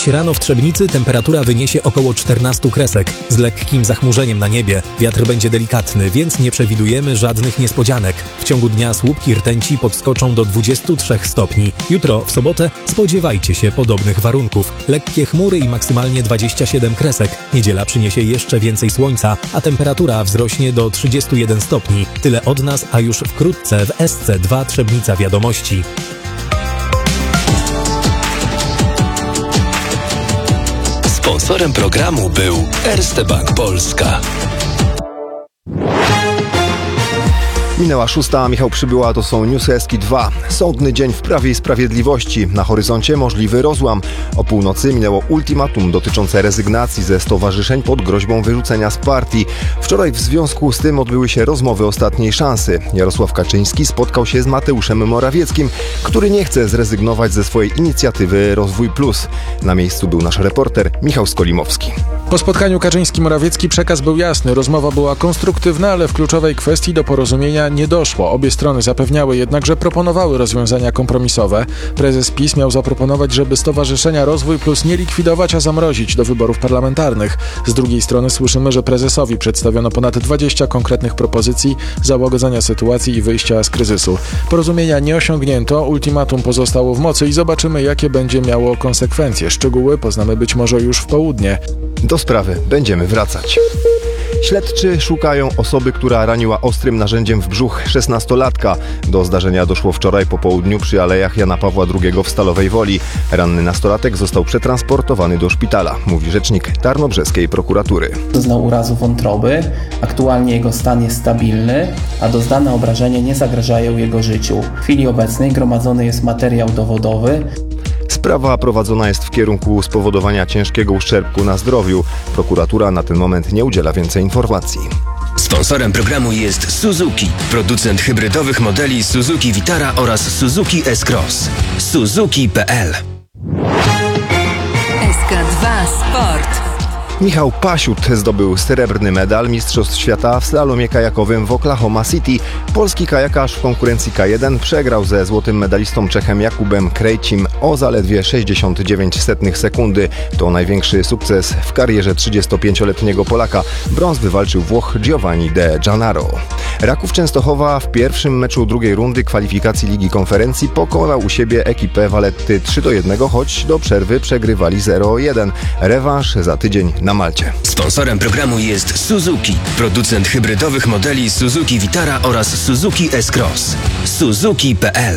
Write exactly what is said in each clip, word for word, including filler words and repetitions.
Dziś rano w Trzebnicy temperatura wyniesie około czternaście kresek z lekkim zachmurzeniem na niebie. Wiatr będzie delikatny, więc nie przewidujemy żadnych niespodzianek. W ciągu dnia słupki rtęci podskoczą do dwudziestu trzech stopni. Jutro, w sobotę, spodziewajcie się podobnych warunków. Lekkie chmury i maksymalnie dwadzieścia siedem kresek. Niedziela przyniesie jeszcze więcej słońca, a temperatura wzrośnie do trzydziestu jeden stopni. Tyle od nas, a już wkrótce w S C dwa Trzebnica Wiadomości. Sponsorem programu był Erste Bank Polska. Minęła szósta, Michał Przybyła, to są Newsy Eski dwa. Sądny dzień w Prawie i Sprawiedliwości. Na horyzoncie możliwy rozłam. O północy minęło ultimatum dotyczące rezygnacji ze stowarzyszeń pod groźbą wyrzucenia z partii. Wczoraj w związku z tym odbyły się rozmowy ostatniej szansy. Jarosław Kaczyński spotkał się z Mateuszem Morawieckim, który nie chce zrezygnować ze swojej inicjatywy Rozwój Plus. Na miejscu był nasz reporter Michał Skolimowski. Po spotkaniu Kaczyński-Morawiecki przekaz był jasny. Rozmowa była konstruktywna, ale w kluczowej kwestii do porozumienia nie doszło. Obie strony zapewniały jednak, że proponowały rozwiązania kompromisowe. Prezes PiS miał zaproponować, żeby Stowarzyszenia Rozwój Plus nie likwidować, a zamrozić do wyborów parlamentarnych. Z drugiej strony słyszymy, że prezesowi przedstawiono ponad dwadzieścia konkretnych propozycji załagodzenia sytuacji i wyjścia z kryzysu. Porozumienia nie osiągnięto, ultimatum pozostało w mocy i zobaczymy, jakie będzie miało konsekwencje. Szczegóły poznamy być może już w południe. Do sprawy będziemy wracać. Śledczy szukają osoby, która raniła ostrym narzędziem w brzuch szesnastolatka. Do zdarzenia doszło wczoraj po południu przy Alejach Jana Pawła drugiego w Stalowej Woli. Ranny nastolatek został przetransportowany do szpitala, mówi rzecznik tarnobrzeskiej prokuratury. Doznał urazu wątroby, aktualnie jego stan jest stabilny, a doznane obrażenia nie zagrażają jego życiu. W chwili obecnej gromadzony jest materiał dowodowy. Sprawa prowadzona jest w kierunku spowodowania ciężkiego uszczerbku na zdrowiu. Prokuratura na ten moment nie udziela więcej informacji. Sponsorem programu jest Suzuki, producent hybrydowych modeli Suzuki Vitara oraz Suzuki S-Cross. Suzuki kropka p l. S K dwa Sport. Michał Pasiut zdobył srebrny medal Mistrzostw Świata w slalomie kajakowym w Oklahoma City. Polski kajakarz w konkurencji K jeden przegrał ze złotym medalistą Czechem Jakubem Krejcim o zaledwie sześćdziesiąt dziewięć setnych sekundy. To największy sukces w karierze trzydziestopięcioletniego Polaka. Brąz wywalczył Włoch Giovanni De Gennaro. Raków Częstochowa w pierwszym meczu drugiej rundy kwalifikacji Ligi Konferencji pokonał u siebie ekipę Valetty trzy do jednego, choć do przerwy przegrywali zero jeden. Rewanż za tydzień na Malcie. Sponsorem programu jest Suzuki, producent hybrydowych modeli Suzuki Vitara oraz Suzuki S-Cross. Suzuki kropka p l.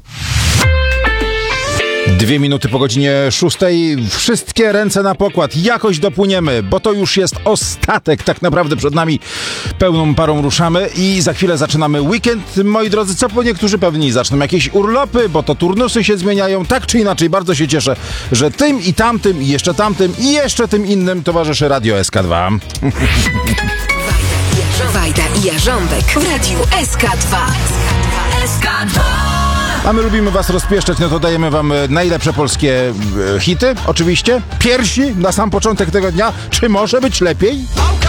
Dwie minuty po godzinie szóstej. Wszystkie ręce na pokład. Jakoś dopłyniemy, bo to już jest ostatek. Tak naprawdę przed nami pełną parą ruszamy i za chwilę zaczynamy weekend. Moi drodzy, co po niektórzy pewnie zaczną jakieś urlopy, bo to turnusy się zmieniają. Tak czy inaczej, bardzo się cieszę, że tym i tamtym i jeszcze tamtym i jeszcze tym innym towarzyszy Radio S K dwa. Wajda i Jarząbek w Radiu S K dwa. S K dwa. A my lubimy was rozpieszczać, no to dajemy wam najlepsze polskie hity, oczywiście. Piersi na sam początek tego dnia. Czy może być lepiej?